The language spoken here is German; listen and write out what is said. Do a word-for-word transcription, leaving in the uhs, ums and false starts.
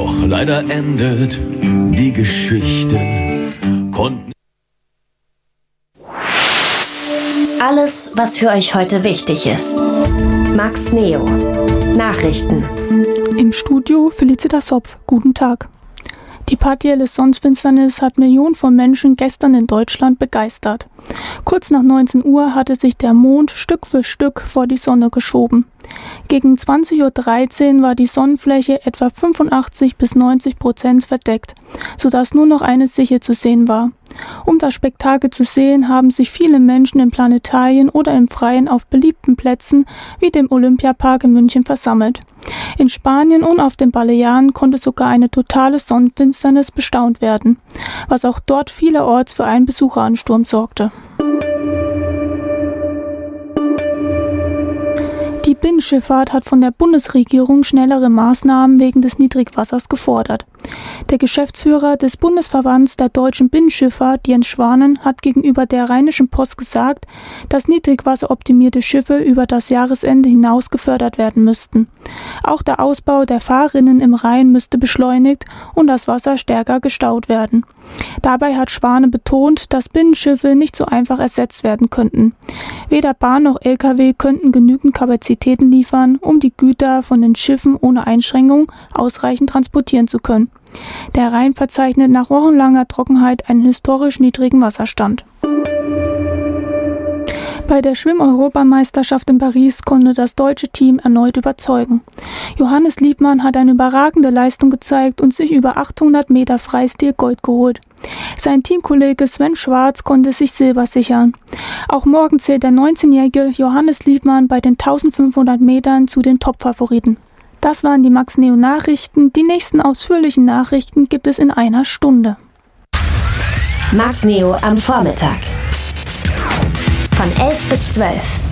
Doch leider endet die Geschichte. Konnten Alles, was für euch heute wichtig ist. Max Neo. Nachrichten. Im Studio Felicitas Hopf. Guten Tag. Die partielle Sonnenfinsternis hat Millionen von Menschen gestern in Deutschland begeistert. Kurz nach neunzehn Uhr hatte sich der Mond Stück für Stück vor die Sonne geschoben. Gegen zwanzig Uhr dreizehn war die Sonnenfläche etwa fünfundachtzig bis neunzig Prozent verdeckt, sodass nur noch eine Sichel zu sehen war. Um das Spektakel zu sehen, haben sich viele Menschen in Planetarien oder im Freien auf beliebten Plätzen wie dem Olympiapark in München versammelt. In Spanien und auf den Balearen konnte sogar eine totale Sonnenfinsternis bestaunt werden, was auch dort vielerorts für einen Besucheransturm sorgte. Die Binnenschifffahrt hat von der Bundesregierung schnellere Maßnahmen wegen des Niedrigwassers gefordert. Der Geschäftsführer des Bundesverbands der deutschen Binnenschifffahrt, Jens Schwanen, hat gegenüber der Rheinischen Post gesagt, dass niedrigwasseroptimierte Schiffe über das Jahresende hinaus gefördert werden müssten. Auch der Ausbau der Fahrrinnen im Rhein müsste beschleunigt und das Wasser stärker gestaut werden. Dabei hat Schwane betont, dass Binnenschiffe nicht so einfach ersetzt werden könnten. Weder Bahn noch L K W könnten genügend Kapazitäten liefern, um die Güter von den Schiffen ohne Einschränkung ausreichend transportieren zu können. Der Rhein verzeichnet nach wochenlanger Trockenheit einen historisch niedrigen Wasserstand. Bei der Schwimm-Europameisterschaft in Paris konnte das deutsche Team erneut überzeugen. Johannes Liebmann hat eine überragende Leistung gezeigt und sich über achthundert Meter Freistil Gold geholt. Sein Teamkollege Sven Schwarz konnte sich Silber sichern. Auch morgen zählt der neunzehnjährige Johannes Liebmann bei den eintausendfünfhundert Metern zu den Top-Favoriten. Das waren die Max Neo Nachrichten. Die nächsten ausführlichen Nachrichten gibt es in einer Stunde. Max Neo am Vormittag. Von elf bis zwölf.